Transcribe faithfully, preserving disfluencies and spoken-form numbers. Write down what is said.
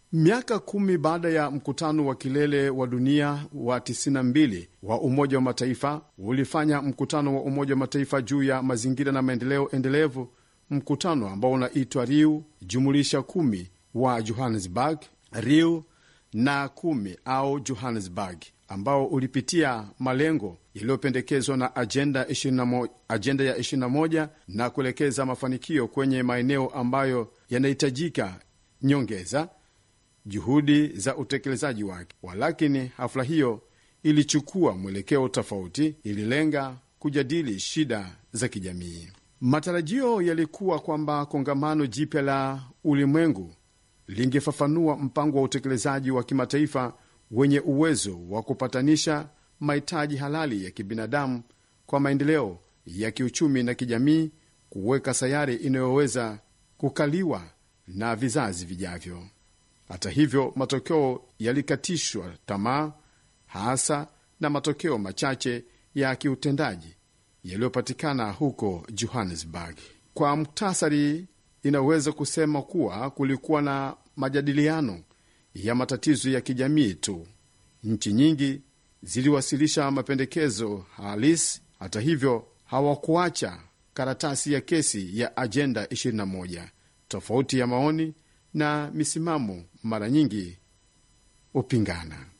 Miaka kumi baada ya mkutano wa kilele wa dunia wa tisini na mbili wa Umoja wa Mataifa ulifanya mkutano wa Umoja wa Mataifa juu ya mazingira na maendeleo endelevu, mkutano ambao unaitwa Rio jumulisha kumi wa Johannesburg, Rio na kumi au Johannesburg, ambao ulipitia malengo yaliyopendekezwa na ajenda ishirini na moja, ajenda ya ishirini na moja na kuelekeza mafanikio kwenye maeneo ambayo yanahitajika nyongeza juhudi za utekelezaji wake. Walakini hafla hiyo ilichukua mwelekeo tofauti, ililenga kujadili shida za kijamii. Matarajio yalikuwa kwamba kongamano jipya la ulimwengu lingefafanua mpango wa utekelezaji wa kimataifa wenye uwezo wa kupatanisha mahitaji halali ya kibinadamu kwa maendeleo ya kiuchumi na kijamii, kuweka sayari inayoweza kukaliwa na vizazi vijavyo. Hata hivyo, matokeo yalikatishwa tamaa, hasa na matokeo machache ya kiutendaji yaliyopatikana huko Johannesburg. Kwa muktasari, inaweza kusema kuwa kulikuwa na majadiliano ya matatizo ya kijamii tu. Nchi nyingi ziliwasilisha mapendekezo halisi. Hata hivyo, hawakuacha karatasi ya kesi ya ajenda ishirini na moja. Tofauti ya maoni na misimamo mara nyingi upingana.